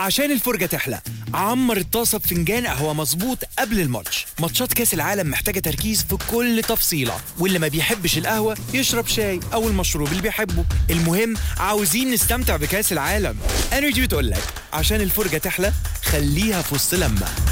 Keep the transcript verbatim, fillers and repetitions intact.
عشان الفرجة تحلى عمر الطاسة بفنجان قهوة مظبوط قبل الماتش. ماتشات كاس العالم محتاجة تركيز في كل تفصيلة، واللي ما بيحبش القهوة يشرب شاي أو المشروب اللي بيحبه. المهم عاوزين نستمتع بكاس العالم. انرجي بتقولك عشان الفرجة تحلى خليها في وسط لمة.